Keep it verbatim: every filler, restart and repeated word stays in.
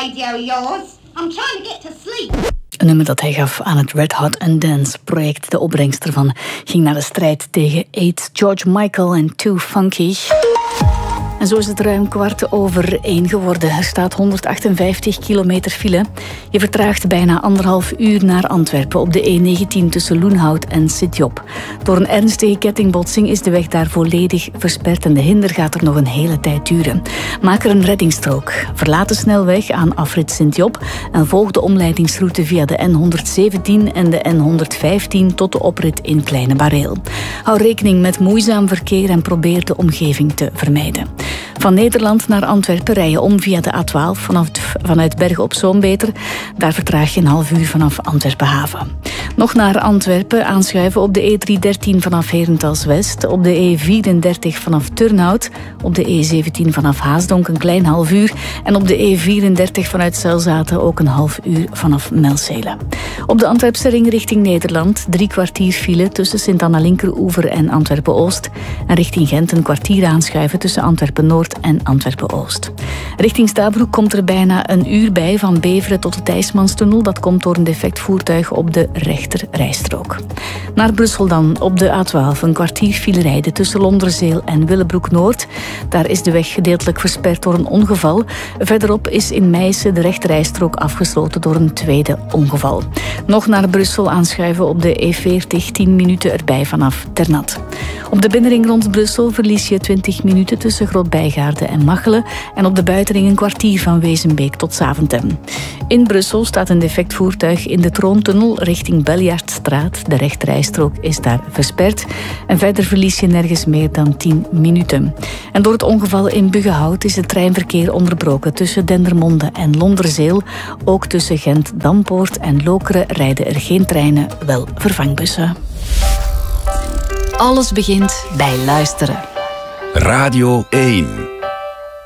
radio, yours. I'm trying to get to sleep. Een nummer dat hij gaf aan het Red Hot and Dance project. De opbrengst ervan ging naar de strijd tegen AIDS. George Michael en Too Funky. En zo is het ruim kwart over één geworden. Er staat honderdachtenvijftig kilometer file. Je vertraagt bijna anderhalf uur naar Antwerpen op de E negentien tussen Loenhout en Sint-Job. Door een ernstige kettingbotsing is de weg daar volledig versperd en de hinder gaat er nog een hele tijd duren. Maak er een reddingsstrook. Verlaat de snelweg aan afrit Sint-Job en volg de omleidingsroute via de N honderdzeventien en de N honderdvijftien tot de oprit in Kleine Bareel. Hou rekening met moeizaam verkeer en probeer de omgeving te vermijden. Van Nederland naar Antwerpen rij je om via de A twaalf vanaf, vanuit Bergen op Zoom beter. Daar vertraag je een half uur vanaf Antwerpen haven. Nog naar Antwerpen aanschuiven op de E driehonderddertien vanaf Herentals West, op de E vierendertig vanaf Turnhout, op de E zeventien vanaf Haasdonk een klein half uur en op de E vierendertig vanuit Zelzaten ook een half uur vanaf Melzele. Op de Antwerpse ring richting Nederland drie kwartier file tussen Sint-Anna-Linkeroever en Antwerpen-Oost en richting Gent een kwartier aanschuiven tussen Antwerpen-Noord en Antwerpen-Oost. Richting Stabroek komt er bijna een uur bij van Beveren tot de Thijsmanstunnel. Dat komt door een defect voertuig op de rechter rijstrook. Naar Brussel dan op de A twaalf een kwartier file rijden tussen Londerzeel en Willebroek-Noord. Daar is de weg gedeeltelijk versperd door een ongeval. Verderop is in Meissen de rechter rijstrook afgesloten door een tweede ongeval. Nog naar Brussel aanschuiven op de E veertig, tien minuten erbij vanaf Ternat. Op de binnenring rond Brussel verlies je twintig minuten tussen Groot-Bijgaarden en Machelen en op de buitenring een kwartier van Wezenbeek tot Zaventem. In Brussel staat een defect voertuig in de Troontunnel richting Beljaardstraat. De rechterrijstrook is daar versperd en verder verlies je nergens meer dan tien minuten. En door het ongeval in Buggenhout is het treinverkeer onderbroken tussen Dendermonde en Londerzeel. Ook tussen Gent, Dampoort en Lokeren rijden er geen treinen, wel vervangbussen. Alles begint bij luisteren. Radio één.